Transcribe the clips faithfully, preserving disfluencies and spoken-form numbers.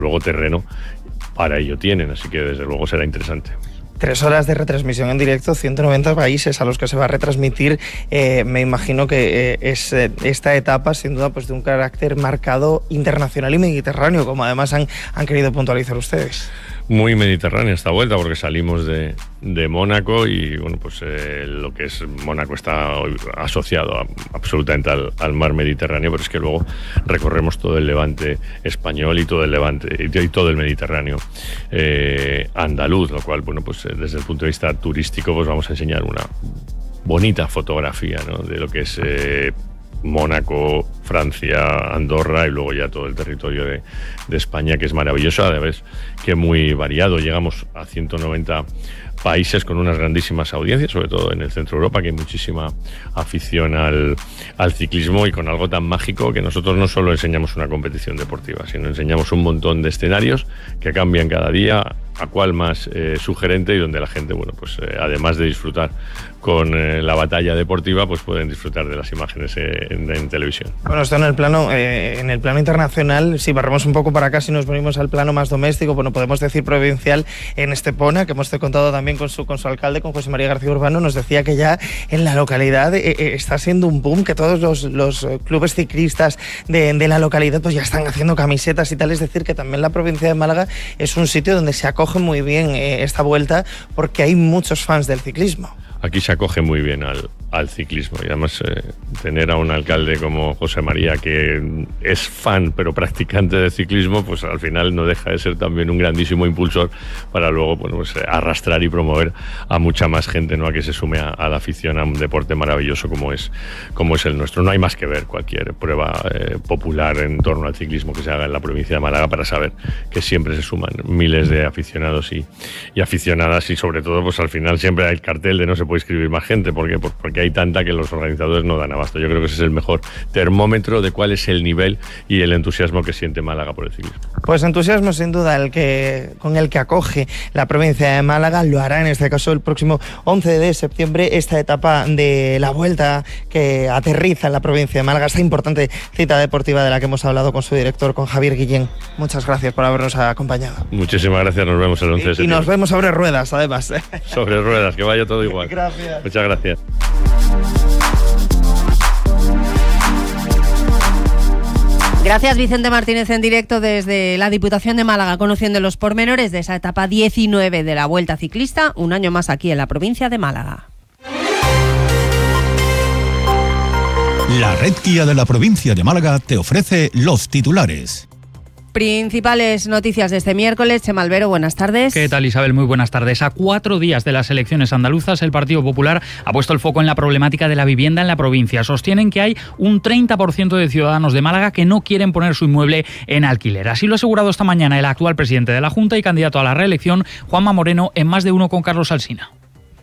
luego terreno para ello tienen, así que desde luego será interesante. Tres horas de retransmisión en directo, ciento noventa países a los que se va a retransmitir. Eh, me imagino que eh, es eh, esta etapa, sin duda, pues de un carácter marcado internacional y mediterráneo, como además han, han querido puntualizar ustedes. Muy mediterránea esta vuelta, porque salimos de, de Mónaco y bueno, pues eh, lo que es Mónaco está asociado a, absolutamente al, al mar Mediterráneo, pero es que luego recorremos todo el levante español y todo el levante y, y todo el Mediterráneo eh, andaluz, lo cual, bueno, pues desde el punto de vista turístico, pues vamos a enseñar una bonita fotografía, ¿no?, de lo que es eh, Mónaco, Francia, Andorra y luego ya todo el territorio de, de España, que es maravilloso, además que muy variado. Llegamos a ciento noventa países con unas grandísimas audiencias, sobre todo en el centro de Europa, que hay muchísima afición al, al ciclismo, y con algo tan mágico que nosotros no solo enseñamos una competición deportiva, sino enseñamos un montón de escenarios que cambian cada día, a cual más eh, sugerente, y donde la gente, bueno, pues eh, además de disfrutar con eh, la batalla deportiva, pues pueden disfrutar de las imágenes eh, en, en televisión. Bueno, esto en el plano eh, en el plano internacional, si barremos un poco para acá, si nos venimos al plano más doméstico, bueno, podemos decir provincial, en Estepona, que hemos contado también con su, con su alcalde, con José María García Urbano, nos decía que ya en la localidad eh, eh, está siendo un boom, que todos los, los clubes ciclistas de, de la localidad pues ya están haciendo camisetas y tal, es decir, que también la provincia de Málaga es un sitio donde se acoge muy bien eh, esta vuelta, porque hay muchos fans del ciclismo. Aquí se acoge muy bien al, al ciclismo, y además eh, tener a un alcalde como José María, que es fan pero practicante de ciclismo, pues al final no deja de ser también un grandísimo impulsor para luego, bueno, pues, arrastrar y promover a mucha más gente, ¿no?, a que se sume a, a la afición a un deporte maravilloso como es, como es el nuestro. No hay más que ver cualquier prueba eh, popular en torno al ciclismo que se haga en la provincia de Málaga para saber que siempre se suman miles de aficionados y, y aficionadas, y sobre todo, pues al final siempre hay el cartel de no se puede inscribir más gente. ¿Por qué? Porque hay tanta que los organizadores no dan abasto. Yo creo que ese es el mejor termómetro de cuál es el nivel y el entusiasmo que siente Málaga por el ciclismo. Pues entusiasmo sin duda el que con el que acoge la provincia de Málaga. Lo hará en este caso el próximo once de septiembre, esta etapa de la vuelta que aterriza en la provincia de Málaga, esta importante cita deportiva de la que hemos hablado con su director, con Javier Guillén. Muchas gracias por habernos acompañado. Muchísimas gracias, nos vemos el once de septiembre. Y nos vemos sobre ruedas, además. Sobre ruedas, que vaya todo igual. Gracias. Muchas gracias. Gracias, Vicente Martínez, en directo desde la Diputación de Málaga, conociendo los pormenores de esa etapa diecinueve de la Vuelta Ciclista, un año más aquí en la provincia de Málaga. La Red Kia de la provincia de Málaga te ofrece los titulares. Principales noticias de este miércoles. Chema Albero, buenas tardes. ¿Qué tal, Isabel? Muy buenas tardes. A cuatro días de las elecciones andaluzas, el Partido Popular ha puesto el foco en la problemática de la vivienda en la provincia. Sostienen que hay un treinta por ciento de ciudadanos de Málaga que no quieren poner su inmueble en alquiler. Así lo ha asegurado esta mañana el actual presidente de la Junta y candidato a la reelección, Juanma Moreno, en Más de Uno con Carlos Alsina.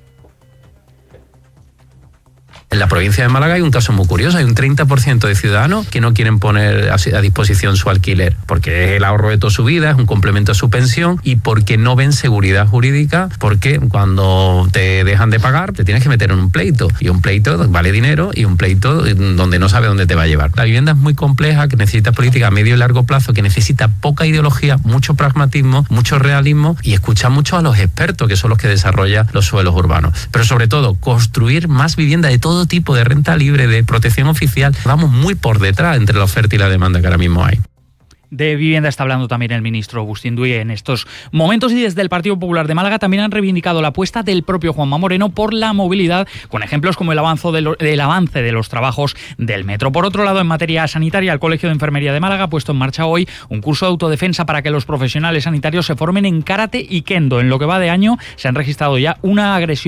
En la provincia de Málaga hay un caso muy curioso, hay un treinta por ciento de ciudadanos que no quieren poner a disposición su alquiler, porque es el ahorro de toda su vida, es un complemento a su pensión, y porque no ven seguridad jurídica, porque cuando te dejan de pagar te tienes que meter en un pleito, y un pleito vale dinero, y un pleito donde no sabe dónde te va a llevar. La vivienda es muy compleja, que necesita política a medio y largo plazo, que necesita poca ideología, mucho pragmatismo, mucho realismo, y escuchar mucho a los expertos, que son los que desarrollan los suelos urbanos. Pero sobre todo, construir más vivienda de todo tipo, de renta libre, de protección oficial. Vamos muy por detrás entre la oferta y la demanda que ahora mismo hay. De vivienda está hablando también el ministro Agustín Duye en estos momentos, y desde el Partido Popular de Málaga también han reivindicado la apuesta del propio Juanma Moreno por la movilidad, con ejemplos como el avance de, lo, el avance de los trabajos del metro. Por otro lado, en materia sanitaria, el Colegio de Enfermería de Málaga ha puesto en marcha hoy un curso de autodefensa para que los profesionales sanitarios se formen en karate y kendo. En lo que va de año se han registrado ya una agresión